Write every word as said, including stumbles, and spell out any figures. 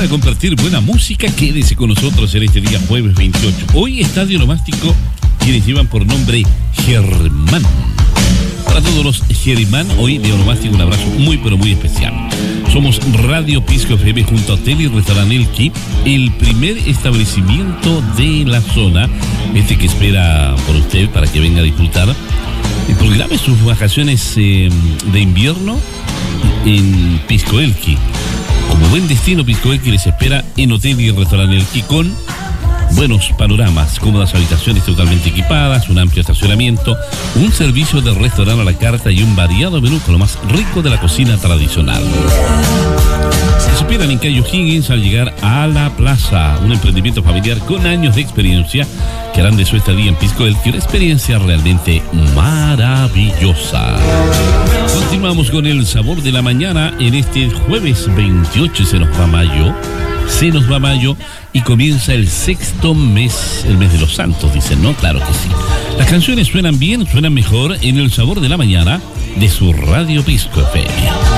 para compartir buena música, quédese con nosotros en este día jueves veintiocho. Hoy Estadio Nomástico, quienes llevan por nombre Germán. Para todos los Germán, hoy de Onomástico un abrazo muy pero muy especial. Somos Radio Pisco F M junto a Hotel y Restaurante Elqui, el primer establecimiento de la zona, este que espera por usted para que venga a disfrutar. Y programe sus vacaciones eh, de invierno en Pisco Elqui. Como buen destino, Pisco Elqui les espera en Hotel y Restaurante Elqui con buenos panoramas, cómodas habitaciones totalmente equipadas, un amplio estacionamiento, un servicio de restaurante a la carta y un variado menú con lo más rico de la cocina tradicional. Se esperan en Cayo Higgins al llegar a la plaza, un emprendimiento familiar con años de experiencia que harán de su estadía en Pisco Elqui una experiencia realmente maravillosa. Continuamos con el sabor de la mañana en este jueves veintiocho, se nos va mayo. Se nos va mayo y comienza el sexto mes, el mes de los santos, dicen, ¿no? Claro que sí. Las canciones suenan bien, suenan mejor en el sabor de la mañana de su Radio Pisco F M.